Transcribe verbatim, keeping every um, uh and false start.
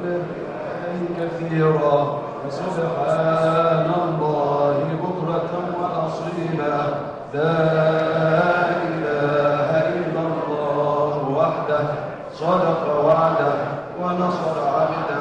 كثيرا وسبحان الله بكرة وأصيلا لا إله إلا الله وحده صدق وعده ونصر عبده